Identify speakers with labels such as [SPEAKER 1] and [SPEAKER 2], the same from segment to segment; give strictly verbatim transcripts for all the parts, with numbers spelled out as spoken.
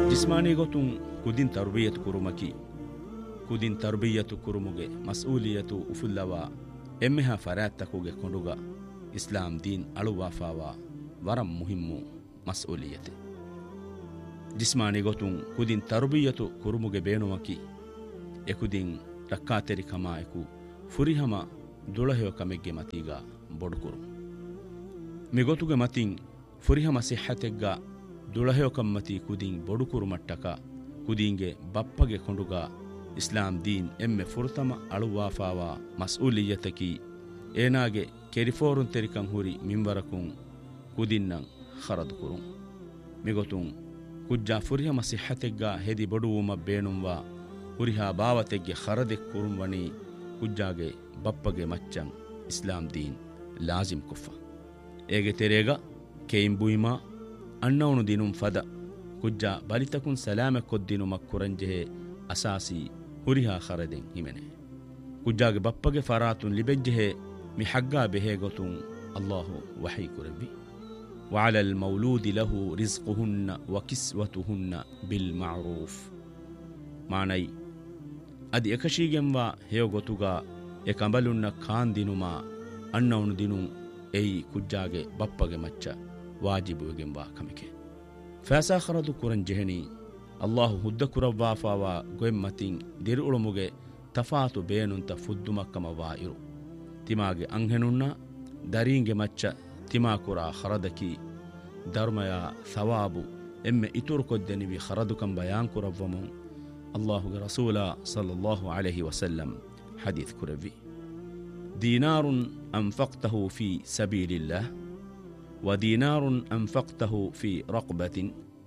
[SPEAKER 1] ಜಿಸ್ಮಾನಿ ಗೊತುಂ ಕುದಿನ್ ತರ್ಬಿಯತು ಕುರುಮಕಿ ಕುದಿನ್ ತರ್ಬಿಯತು ಕುರುಮುಗೆ ಮಸ್ಊಲಿಯತು ಉಫುಲ್ಲವ ಎಮ್ಮೆಹ ಫರಾತ್ತಕುಗೆ ಕೊಂಡುಗ ಇಸ್ಲಾಂ ದೀನ್ ಅಳುವಾಫಾವ ವರಂ ಮುಹಿಮ್ಮು ಮಸ್ಊಲಿಯತೆ ಜಿಸ್ಮಾನಿ ಗೊತುಂ ಕುದಿನ್ ತರ್ಬಿಯತು ಕುರುಮುಗೆ ಬೇಣುವಕಿ ಎಕುದಿನ್ ರಕ್ಕಾತೆರಿ ಕಮಾಯಕು ಫುರಿಹಮ ದುಳಹೆಯ ಕಮೆಗ್ಗೆ ಮತೀಗ ಬೊಡುಕುರು ಮಿಗೊತುಗೆ ಮತಿಂ ಫುರಿಹಮ ಸಿಹತೆಗ್ಗ ದುಳಹೆಯ ಕಮ್ಮತಿ ಕುದಿನ್ ಬೊಡುಕುರು ಮಟ್ಟಕ ಕುದಿಂಗೆ ಬಪ್ಪಗೆ ಕೊಂಡುಗ ಇಸ್ಲಾಂ ದೀನ್ ಎಮ್ಮೆ ಫುರ್ತಮ ಅಳುವಾಫಾವ ಮಸ್ಊಲಿಯತಕಿ ಏನಾಗೆ ಕೆರಿಫೋರುನ್ ತೆರಿಕಂ ಹುರಿ ಮಿಂವರಕುಂ ಕುದಿನ್ನಂ ಖರದುಕುರುಂ ಮಿಗೊತುಂ ಕುಜ್ಜಾ ಫುರಿಹಮ ಸಿಹತೆಗ್ಗ ಹೆದಿ ಬೊಡುವುಮ ಬೇಣುಂವ ಹುರಿಹಾ ಬಾವತೆಗ್ಗೆ ಖರದೆ ಕುರುಂವಣಿ ಕುಜ್ಜಾಗೆ ಬಪ್ಪಗೆ ಮಚ್ಚಂ ಇಸ್ಲಾಂ ದೀನ್ ಲಾಜಿಮ್ ಕುಫ ಏಗೆ ತೆರೆಗ ಕೇಂಬುಯಿಮಾ ಅನ್ನವನು ದಿನುಂ ಫದ ಕುಜ್ಜಾ ಬಲಿತಕುನ್ ಸಲಾಮೆ ಕೊದ್ದಿನು ಮಕ್ಕುರಂಜೆಹೆ ಅಸಾಸಿ ಹುರಿಹಾ ಖರದೆಂ ಹಿಮೆನೆ ಕುಜ್ಜಾಗೆ ಬಪ್ಪಗೆ ಫರಾತುನ್ ಲಿಬೆಜ್ಜೆಹೆ ಮಿ ಹಗ್ಗಾ ಬೆಹೆ ಗೊತುಂ ಅಲ್ಲಾಹು ವಹಿ ಕುರವಿ وعلى المولود له رزقهن وكسوتهن بالمعروف معنی ادی ekashigem wa heyo gotuga ekambalunna khan dinuma annawunu dinun ei kujjage bappage macca wajibugen wa kamike fasa kharadu kuran jehni allah hudda kurawwa fawa goemmatin dirulumuge tafatu beenunta fuddumakkama wairu timage anhenunna daringe macca timakura kharadaki dharmaya thawabu emme itur koddeni bi kharadukan bayan kurawwamun الله رسول صلى الله عليه وسلم حديث كربي دينار أنفقته في سبيل الله ودينار أنفقته في رقبة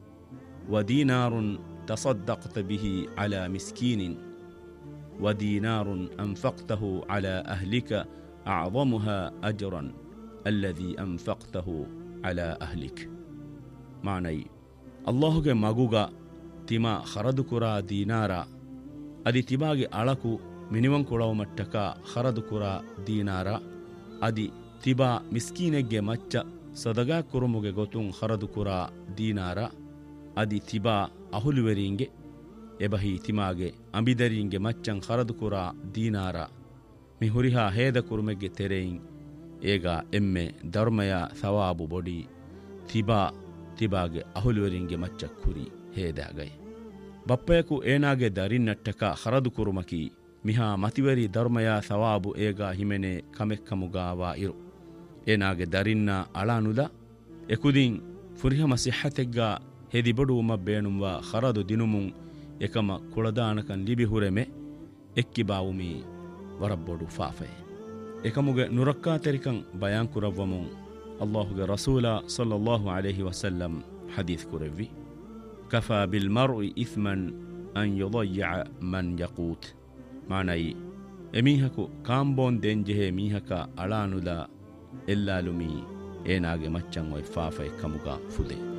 [SPEAKER 1] ودينار تصدقت به على مسكين ودينار أنفقته على أهلك أعظمها أجرا الذي أنفقته على أهلك معني الله مغوغا ತಿಮಾ ಖರದುಕುರ ದೀನಾರ ಅದಿ ತಿಬಾಗೆ ಅಳಕು minimum ಕೊಳವ ಮಟ್ಟಕ ಖರದುಕುರ ದೀನಾರ ಅದಿ ತಿಬಾ ಮಿಸ್ಕೀನೆಗ್ಗೆ ಮಚ್ಚ ಸದಗಾ ಕುರುಮುಗೆ ಗೊತುಂ ಖರದುಕುರ ದೀನಾರ ಅದಿ ತಿಬಾ ಅಹುಲುವೆರಿಂಗೆ ಎಬಹಿ ತಿಮಾಗೆ ಅಂಬಿದರಿಂಗೆ ಮಚ್ಚಂ ಖರದುಕುರ ದೀನಾರ ಮಿಹುರಿಹಾ ಹೇದ ಕುರುಮೆಗ್ಗೆ ತೆರೆಯಿಂ ಏಗ ಎಮ್ಮೆ ಧರ್ಮಯ ಸವಾಬು ಬೊಡಿ ತಿಬಾ ತಿಬಾಗೆ ಅಹುಲುವೆರಿಂಗೆ ಮಚ್ಚ ಕುರಿ ಹೇದಾಗೈ ಬಪ್ಪಯಕು ಏನಾಗೆ ದರಿನ್ನಟ್ಟಕ ಖರದು ಕುರುಮಕಿ Miha ಮತಿವರಿ ಧರ್ಮಯ ಸವಾಬು ಏಗ ಹಿಮೆನೆ ಕಮೆಕ್ಕಮುಗಾವಾ ಇರು ಏನಾಗೆ ದರಿನ್ನ ಅಳಾನುದ ಎಕುದಿನ್ ಫುರಿಹಮ ಸಿಹತೆಗ್ಗ ಹೆದಿ ಬಡುವುಮ ಬೇಣುಂವ ಖರದು ದಿನುಮುಂ ಎಕಮ ಕುಳದಾನಕನ್ Libby ಹುರೆಮೆ ಎಕ್ಕಿ ಬಾವುಮಿ ವರಬ್ಬೊಡು ಫಾಫೆ ಎಕಮುಗೆ ನುರಕ್ಕಾ ತೆರಿಕಂ ಬಯಾನ್ ಕುರವ್ವಮುಂ ಅಲ್ಲಾಹುಗೆ ರಸೂಲ ಸಲ್ಲಲ್ಲಾಹು ಅಲೈಹಿ ವಸಲ್ಲಂ ಹದೀಸ್ ಕುರವ್ವಿ كفى بالمرء إثما أن يضيع من يقوت معنى ಎಮೀಹಕು ಕಾಂಬೋನ್ ದೆಂಜೆಹೆ ಮೀಹಕ ಅಳಾನುದ ಎಲ್ಲಾಲುಮಿ ಏನಾಗೆ ಮಚ್ಚಂ ಒಯ್ ಫಾಫೈ ಕಮುಗ ಫುದೆ